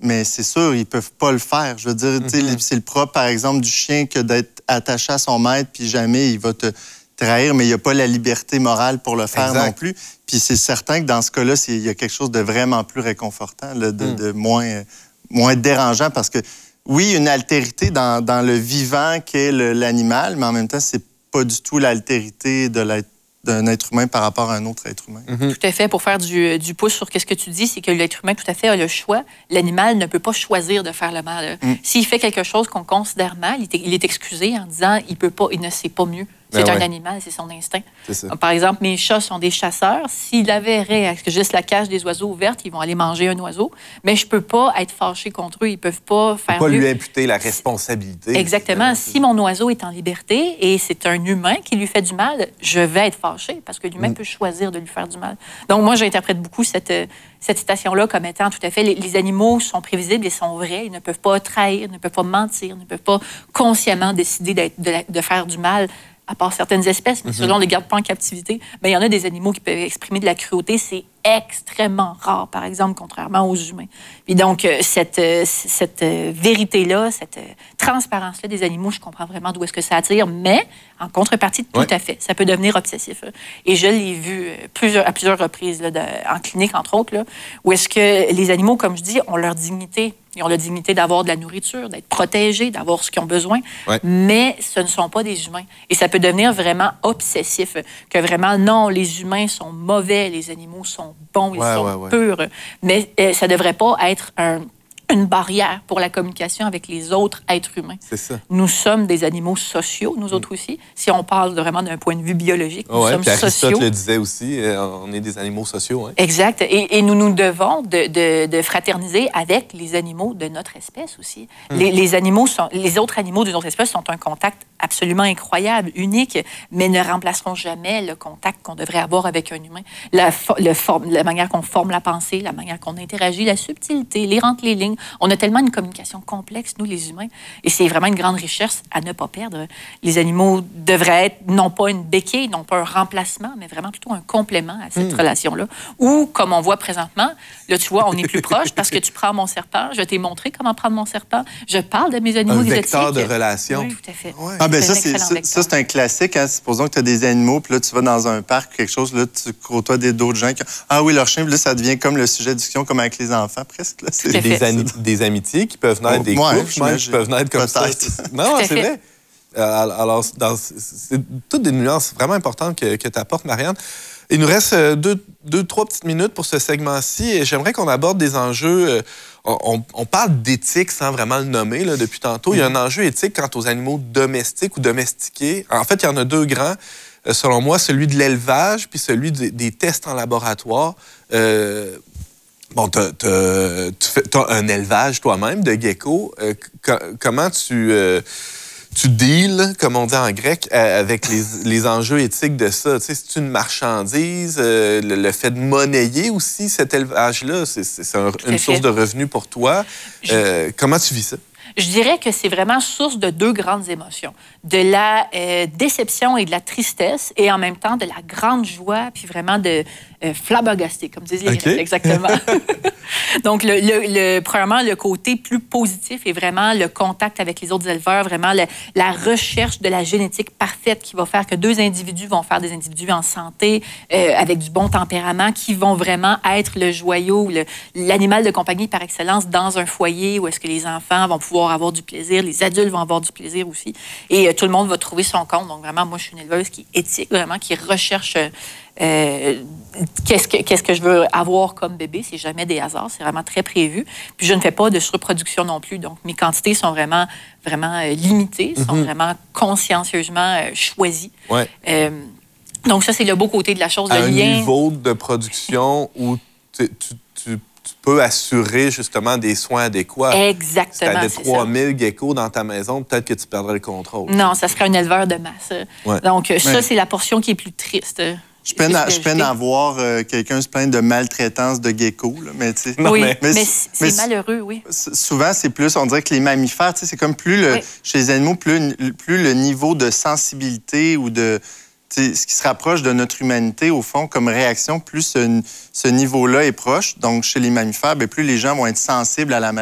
mais c'est sûr, ils peuvent pas le faire. Je veux dire, c'est le propre, par exemple, du chien que d'être attaché à son maître, puis jamais il va te trahir, mais il n'y a pas la liberté morale pour le faire non plus. Puis c'est certain que dans ce cas-là, il y a quelque chose de vraiment plus réconfortant, là, de moins dérangeant, parce que, oui, une altérité dans le vivant qu'est l'animal, mais en même temps, c'est pas du tout l'altérité d'un être humain par rapport à un autre être humain. Tout à fait. Pour faire du pouce sur ce que tu dis, c'est que l'être humain, tout à fait, a le choix. L'animal ne peut pas choisir de faire le mal. S'il fait quelque chose qu'on considère mal, il est excusé en disant il ne sait pas mieux. C'est un animal, c'est son instinct. Par exemple, mes chats sont des chasseurs. S'ils verraient que je laisse la cage des oiseaux ouverte, ils vont aller manger un oiseau. Mais je peux pas être fâché contre eux. Ils peuvent pas faire mieux. Lui imputer la responsabilité. Exactement. Si mon oiseau est en liberté et c'est un humain qui lui fait du mal, je vais être fâché parce que l'humain peut choisir de lui faire du mal. Donc, moi, j'interprète beaucoup cette citation-là comme étant tout à fait... Les animaux sont prévisibles et sont vrais. Ils ne peuvent pas trahir, ne peuvent pas mentir, ne peuvent pas consciemment décider de faire du mal, à part certaines espèces, mais selon les garde pas en captivité, il y en a des animaux qui peuvent exprimer de la cruauté. C'est extrêmement rare, par exemple, contrairement aux humains. Puis donc, cette vérité-là, cette transparence-là des animaux, je comprends vraiment d'où est-ce que ça attire, mais en contrepartie, tout à fait, ça peut devenir obsessif. Et je l'ai vu à plusieurs reprises, là, en clinique, entre autres, là, où est-ce que les animaux, comme je dis, ont leur dignité. Ils ont la dignité d'avoir de la nourriture, d'être protégés, d'avoir ce qu'ils ont besoin, mais ce ne sont pas des humains. Et ça peut devenir vraiment obsessif, que vraiment, non, les humains sont mauvais, les animaux sont bons, ils sont purs. Mais ça ne devrait pas être une barrière pour la communication avec les autres êtres humains. C'est ça. Nous sommes des animaux sociaux, nous autres aussi. Si on parle vraiment d'un point de vue biologique, nous sommes sociaux. Aristote le disait aussi, on est des animaux sociaux. Exact. Et nous nous devons de fraterniser avec les animaux de notre espèce aussi. Les autres animaux d'une autre espèce sont un contact absolument incroyable, unique, mais ne remplaceront jamais le contact qu'on devrait avoir avec un humain. La manière qu'on forme la pensée, la manière qu'on interagit, la subtilité, les lignes. On a tellement une communication complexe, nous, les humains, et c'est vraiment une grande richesse à ne pas perdre. Les animaux devraient être non pas une béquille, non pas un remplacement, mais vraiment plutôt un complément à cette relation-là. Ou, comme on voit présentement, là, tu vois, on est plus proche parce que tu prends mon serpent, je t'ai montré comment prendre mon serpent, je parle de mes animaux exotiques. Un vecteur de relation. Oui, tout à fait. Ça, c'est un classique. Hein? Supposons que tu as des animaux, puis là, tu vas dans un parc ou quelque chose, là, tu côtoies d'autres gens qui... Ah oui, leur chien, puis là, ça devient comme le sujet de discussion, comme avec les enfants, presque. Là. C'est des amitiés qui peuvent naître, des couples même, qui peuvent naître comme ça. Non, c'est vrai. Alors, c'est toutes des nuances vraiment importantes que tu apportes, Marianne. Il nous reste trois petites minutes pour ce segment-ci et j'aimerais qu'on aborde des enjeux... On parle d'éthique sans vraiment le nommer là, depuis tantôt. Il y a un enjeu éthique quant aux animaux domestiques ou domestiqués. En fait, il y en a deux grands, selon moi, celui de l'élevage puis celui des tests en laboratoire. Bon, tu as un élevage toi-même de geckos. Comment tu deals, comme on dit en grec, avec les enjeux éthiques de ça? Tu sais, c'est une marchandise, le fait de monnayer aussi cet élevage-là, c'est une source de revenus pour toi. Comment tu vis ça? Je dirais que c'est vraiment source de deux grandes émotions. De la déception et de la tristesse, et en même temps de la grande joie, puis vraiment de flabbergasté, comme disent les Grecs. Exactement. Donc, premièrement, le côté plus positif est vraiment le contact avec les autres éleveurs, vraiment la recherche de la génétique parfaite qui va faire que deux individus vont faire des individus en santé, avec du bon tempérament, qui vont vraiment être le joyau, l'animal de compagnie par excellence dans un foyer où est-ce que les enfants vont pouvoir avoir du plaisir, les adultes vont avoir du plaisir aussi, et tout le monde va trouver son compte. Donc, vraiment, moi, je suis une éleveuse qui est éthique, vraiment, qui recherche... qu'est-ce que je veux avoir comme bébé? C'est jamais des hasards, c'est vraiment très prévu. Puis je ne fais pas de surproduction non plus. Donc, mes quantités sont vraiment limitées, sont vraiment consciencieusement choisies. Ouais. Donc, ça, c'est le beau côté de la chose. À le un lien... niveau de production où tu peux assurer justement des soins adéquats. Exactement, si tu as 3000 geckos dans ta maison, peut-être que tu perdrais le contrôle. Non, ça serait un éleveur de masse. Ouais. Donc, ça, c'est la portion qui est plus triste. Je peine à voir quelqu'un se plaindre de maltraitance de geckos. Mais, oui, mais c'est malheureux, oui. Souvent, c'est plus, on dirait que les mammifères, c'est comme chez les animaux, plus le niveau de sensibilité ou de... ce qui se rapproche de notre humanité, au fond, comme réaction, plus ce niveau-là est proche. Donc, chez les mammifères, plus les gens vont être sensibles à la maladie.